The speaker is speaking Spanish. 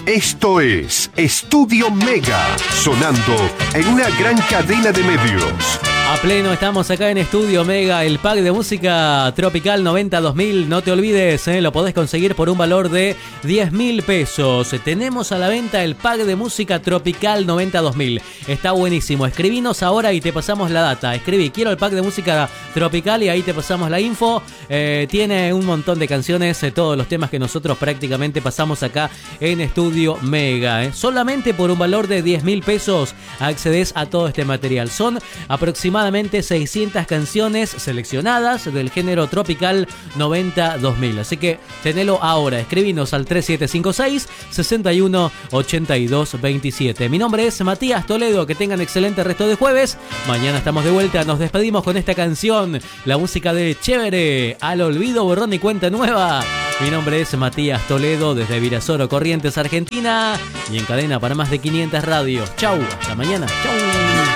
Esto es Estudio Mega, sonando en una gran cadena de medios. A pleno estamos acá en Estudio Mega, el pack de música tropical 90-2000. No te olvides, lo podés conseguir por un valor de 10.000 pesos. Tenemos a la venta el pack de música tropical 90-2000. Está buenísimo. Escribinos ahora y te pasamos la data. Escribí, quiero el pack de música tropical y ahí te pasamos la info. Tiene un montón de canciones, todos los temas que nosotros prácticamente pasamos acá en Estudio Mega. Solamente por un valor de 10.000 pesos accedes a todo este material. Son aproximadamente 600 canciones seleccionadas del género tropical 90-2000. Así que tenelo ahora. Escribinos al 3756 61 82 27. Mi nombre es Matías Toledo. Que tengan excelente resto de jueves. Mañana estamos de vuelta. Nos despedimos con esta canción. La música de Chévere. Al olvido, borrón y cuenta nueva. Mi nombre es Matías Toledo desde Virasoro, Corrientes, Argentina. Y en cadena para más de 500 radios. Chau. Hasta mañana. Chau.